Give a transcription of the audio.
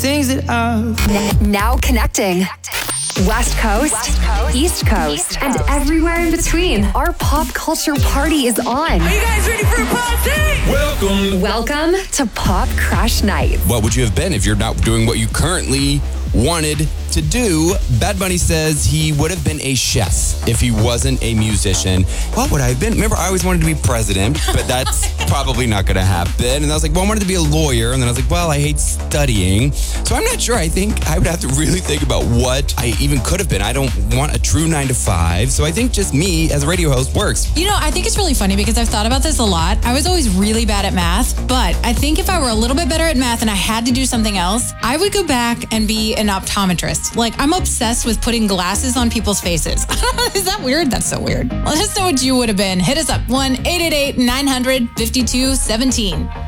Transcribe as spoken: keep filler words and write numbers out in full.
Things that I've... Now connecting. West Coast, West Coast East, Coast, East Coast, and everywhere in between. Our pop culture party is on. Are you guys ready for a party? Welcome. Welcome to Pop Crash Night. What would you have been if you're not doing what you currently wanted to do? Bad Bunny says he would have been a chef if he wasn't a musician. What would I have been? Remember, I always wanted to be president, but that's probably not going to happen. And I was like, well, I wanted to be a lawyer. And then I was like, well, I hate studying. So I'm not sure. I think I would have to really think about what I even could have been. I don't want a true nine to five. So I think just me as a radio host works. You know, I think it's really funny because I've thought about this a lot. I was always really bad at math, but I think if I were a little bit better at math and I had to do something else, I would go back and be an optometrist. Like, I'm obsessed with putting glasses on people's faces. Is that weird? That's so weird. Let us know what you would have been. Hit us up, one eight eight eight nine hundred fifty-two seventeen.